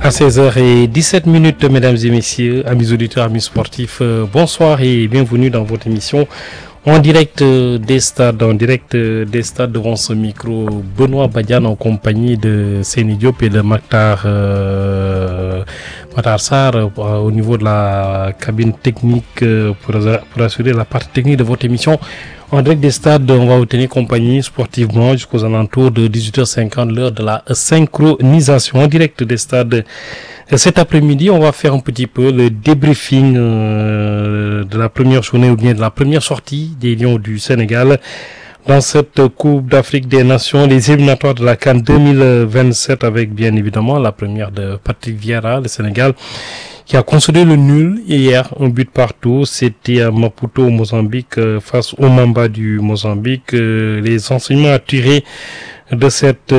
À 16h17, mesdames et messieurs, amis auditeurs, amis sportifs, bonsoir et bienvenue dans votre émission en direct des stades, devant ce micro. Benoît Badiane en compagnie de Seni Diop et de Makhtar Sarr au niveau de la cabine technique pour assurer la partie technique de votre émission. En direct des stades, on va vous tenir compagnie sportivement jusqu'aux alentours de 18h50, l'heure de la synchronisation. En direct des stades, cet après-midi, on va faire un petit peu le débriefing de la première journée ou bien de la première sortie des Lions du Sénégal dans cette Coupe d'Afrique des Nations, les éliminatoires de la CAN 2027 avec bien évidemment la première de Patrick Vieira, le Sénégal, qui a consolidé le nul hier, un but partout. C'était à Maputo au Mozambique face au Mamba du Mozambique. Les enseignements à tirer de cette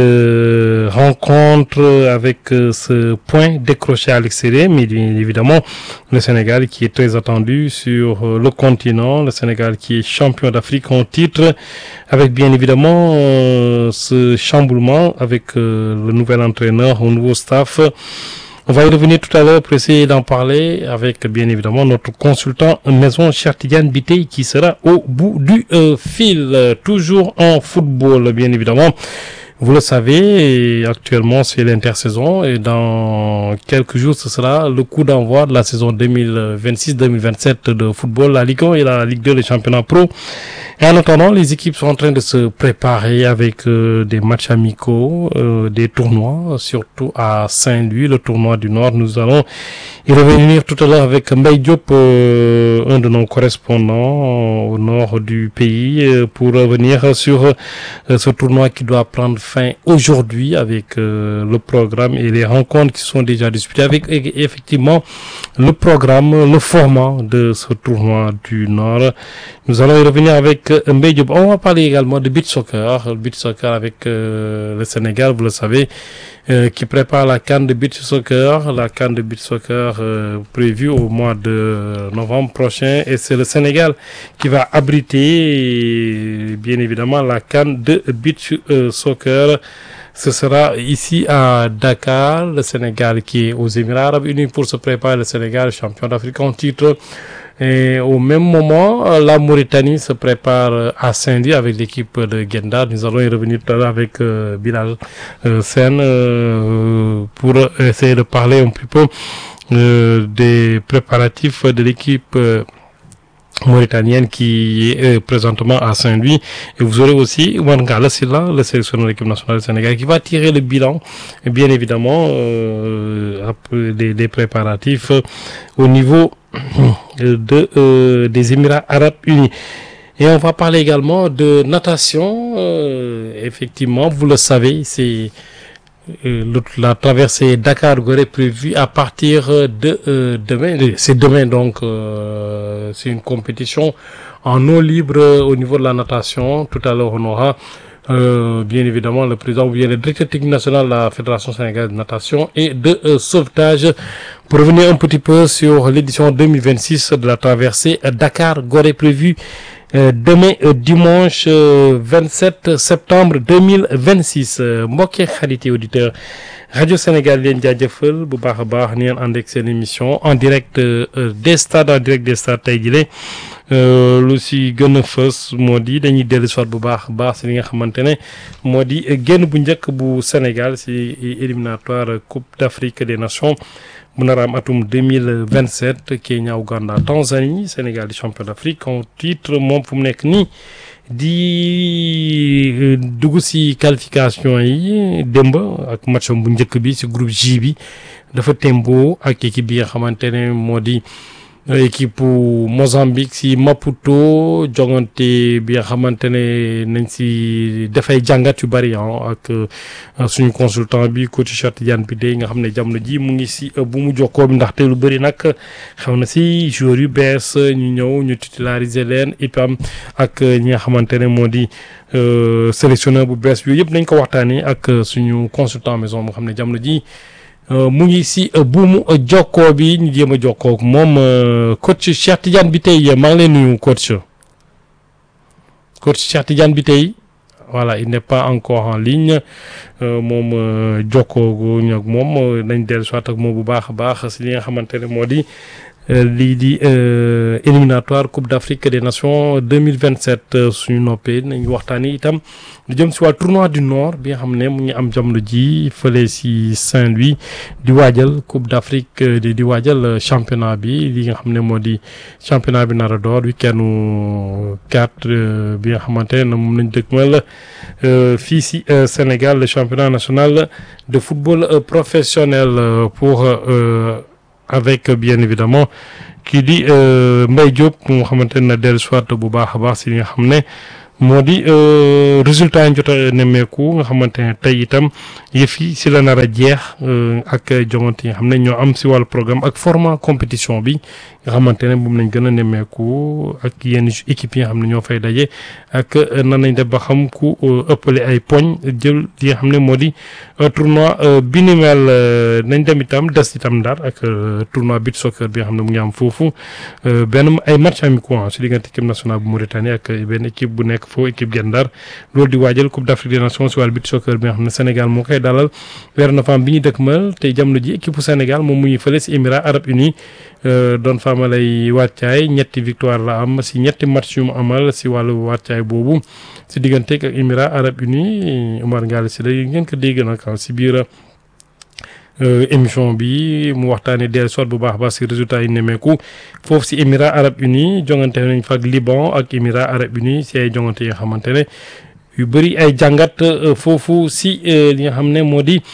rencontre avec ce point décroché à l'extérieur, mais bien évidemment le Sénégal qui est très attendu sur le continent, le Sénégal qui est champion d'Afrique en titre, avec bien évidemment ce chamboulement avec le nouvel entraîneur, au nouveau staff. On va y revenir tout à l'heure pour essayer d'en parler avec bien évidemment notre consultant maison Cheikh Tidiane Bitèye qui sera au bout du fil. Toujours en football bien évidemment. Vous le savez, actuellement c'est l'intersaison et dans quelques jours ce sera le coup d'envoi de la saison 2026-2027 de football, la Ligue 1 et la Ligue 2, les championnats pro. Et en attendant, les équipes sont en train de se préparer avec des matchs amicaux, des tournois, surtout à Saint-Louis, le tournoi du Nord. Nous allons y revenir tout à l'heure avec Mbaye Diop, un de nos correspondants au nord du pays, pour revenir sur ce tournoi qui doit prendre fin aujourd'hui avec le programme et les rencontres qui sont déjà disputées avec effectivement le programme, le format de ce tournoi du Nord. Nous allons y revenir avec Mbaye Diop. On va parler également de beach soccer, avec le Sénégal, vous le savez, qui prépare la CAN de beach soccer, prévue au mois de novembre prochain, et c'est le Sénégal qui va abriter bien évidemment la CAN de beach soccer. Ce sera ici à Dakar, le Sénégal qui est aux Émirats Arabes Unis pour se préparer, le Sénégal champion d'Afrique en titre. Et au même moment, la Mauritanie se prépare à Saint-Louis avec l'équipe de Gendar. Nous allons y revenir tout à l'heure avec Bilal Sen pour essayer de parler un petit peu des préparatifs de l'équipe mauritanienne qui est présentement à Saint-Louis. Et vous aurez aussi Wangala Silla, le sélectionneur de l'équipe nationale du Sénégal, qui va tirer le bilan, et bien évidemment, des préparatifs au niveau des Émirats Arabes Unis. Et on va parler également de natation. Effectivement, vous le savez, c'est la traversée Dakar-Gorée prévue à partir de demain. C'est demain, donc c'est une compétition en eau libre au niveau de la natation. Tout à l'heure, on aura bien évidemment le président ou bien le directeur technique national de la Fédération sénégalaise de natation et de sauvetage pour revenir un petit peu sur l'édition 2026 de la traversée Dakar-Gorée prévue demain dimanche 27 septembre 2026. mbokk xarit auditeur Radio Sénégal leen jaajëfal bu baax a baax ni ngeen ànd ak seen émission en direct des stades tey jii lu si gën a fës moo di dañuy dellu soit bu baax si li nga xamante ne moo di génn bu njëkk bu Sénégal si éliminatoire Coupe d'Afrique des Nations bu nar a am atum 2027 Kenya, Ouganda, Tanzanie. Sénégal di champion d'Afrique en titre moom fu mu nekk nii di dugg si qualification yi démb ak matcham bu njëkk bi si groupe J bi dafa tembo ak équipe bi nga xamante ne moo di équipe Mozambique si Maputo, jongante bi nga xamante ne nañ si dafay jàngat yu bari ak suñu consultant bi coach Cheikh Tidiane Bitèye nga xam ne jamono ji mu ngi si bu mu jokkoo bi ndaxte lu bari nag xew na si joueurs yu bees ñu ñëw ñu titulariser leen itam ak ñi nga xamante ne moo di sélectionneur bu bees yooyu yëpp nañ ko waxtaanee ak suñu consultant maison moo xam ne jamono ji mu ngi si buumu jokkoo bi ñu jéem a jokkoo ak moom coach Cheikh Tidiane Bitèye maa ngi lay nuyu coach Cheikh Tidiane Bitèye voilà il n'est pas encore en ligne moom jokkoo ñu ak moom nañ dellu soit ak moom bu baax a baax si li nga xamante ne moo di lii di éliminatoire Coupe d'Afrique des Nations 2027 suñu noppee nañ waxtaanee itam lu jëm si wàllu tournoi du Nord bi nga xam ne mu ngi am jamono ji fële si Saint-Louis di waajal Coupe d'Afrique di waajal championnat bi li nga xam ne moo di championnat bi nar a door week-end 4 bi nga xamante ne moom lañ dëgmal fii si Sénégal le championnat national de football professionnel pour avec bien évidemment kii di Mbaye Diop mu xamante ne dellu soit bu baax a baax si li nga xam ne moo di résultat yi jot a nemmeeku nga xamante ne tey itam yëf yi si la nar a jeex ak jongante yi nga xam ne ñoo am si wàllu programme ak format compétition bi nga xamante ne moom lañ gën a nemmeeku ak yenn équipe yi nga xam ne ñoo fay daje ak nan nañ def ba xam ku ëppale ay poñ jël li nga xam ne moo di tournoi bi ni mel nañ dem itam des itam Ndar ak tournoi beach soccer bi nga xam ne mu ngi am foofu benn ay match amicaux si diggante équipe nationale bu Mauritanie ak benn équipe bu nekk foofu équipe Guet Ndar loolu di waajal Coupe d'Afrique des Nations si wàllu beach soccer bi nga xam ne Sénégal moo koy dalal weer novembre bi ñu dëkkmal tey jamono ji équipe bu Sénégal moom mu ngi fële si Émirats Arabes Unis doon fa amal ay wàccaay ñetti victoire la am si ñetti match yu mu amal si wàllu wàccaay boobu si diggante ak Émirats Arabes Unis Omar Ngalla Sylla ngeen ko dégg nag si biir émission bi mu waxtaanee dellu soit bu baax a baax si résultats yi nemmeeku foofu si Émirats Arabes Unis jongante nañ fa ak Liban ak Émirats Arabes Unis si ay jongante yi nga xamante ne yu bëri ay jàngat foofu si li nga xam ne moo di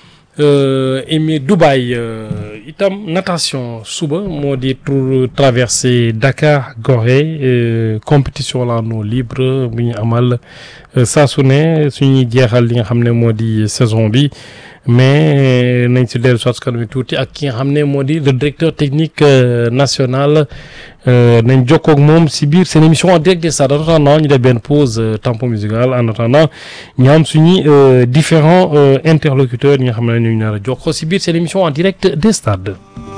Dubaï itam natation suba moo di tour traversée Dakar Gorée compétition la en eau libre bu ñu amal saa su ne suñuy jeexal li nga xam ne moo di saison bi mais nañ si dellu soit kanam tuuti ak ki nga xam ne moo di le directeur technique national nañ jokkoo ak moom si biir seen émission en direct des stades en attendant ñu def benn pause tampon musical en attendant ñu am suñuy différents interlocuteurs ñi nga xam ne ñu nar a jokkoo si biir seen émission en direct des stades.